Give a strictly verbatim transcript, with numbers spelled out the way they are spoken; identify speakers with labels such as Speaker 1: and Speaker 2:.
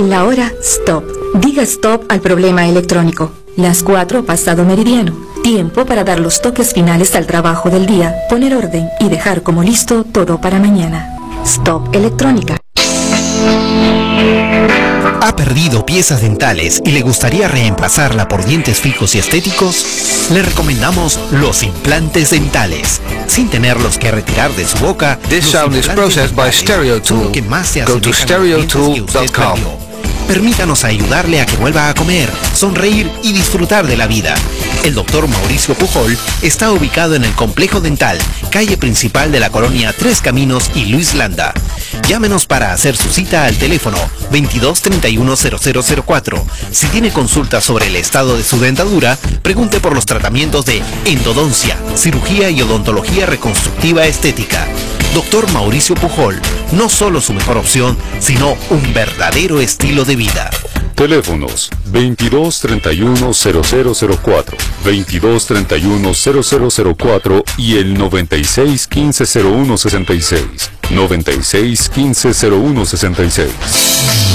Speaker 1: La hora stop. Diga stop al problema electrónico. Las cuatro pasado meridiano. Tiempo para dar los toques finales al trabajo del día, poner orden y dejar como listo todo para mañana. Stop electrónica.
Speaker 2: ¿Ha perdido piezas dentales y le gustaría reemplazarla por dientes fijos y estéticos? Le recomendamos los implantes dentales. Sin tenerlos que retirar de su boca,
Speaker 3: This sound is processed by StereoTool. Go to stereo tool dot com.
Speaker 2: Permítanos ayudarle a que vuelva a comer, sonreír y disfrutar de la vida. El doctor Mauricio Pujol está ubicado en el Complejo Dental, calle principal de la colonia Tres Caminos y Luis Landa. Llámenos para hacer su cita al teléfono veintidós treinta y uno cero cero cero cuatro. Si tiene consultas sobre el estado de su dentadura, pregunte por los tratamientos de endodoncia, cirugía y odontología reconstructiva estética. Doctor Mauricio Pujol, no solo su mejor opción, sino un verdadero estilo de vida.
Speaker 4: Teléfonos veintidós treinta y uno cero cero cero cuatro, veintidós treinta y uno cero cero cero cuatro y el noventa y seis quince cero uno sesenta y seis, noventa y seis quince cero uno sesenta y seis.